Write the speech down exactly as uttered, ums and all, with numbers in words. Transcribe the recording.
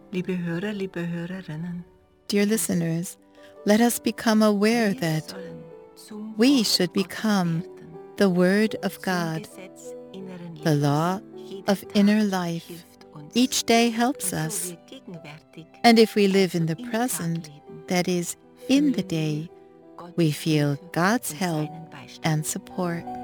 Liebe Hörer, liebe Hörerinnen, Dear listeners, let us become aware wir that sollen zum we Wort should Gottes become werden. the Word of Zum God, Gesetz inneren the Lebens. law Jeder of Tag inner life. hilft uns. Each day helps Und so us. wir gegenwärtig, And if we live also in the im Tag present, leben, that is, in the fühlen day, wir Gottes we feel Hilfe God's und help seinen Beistand. and support.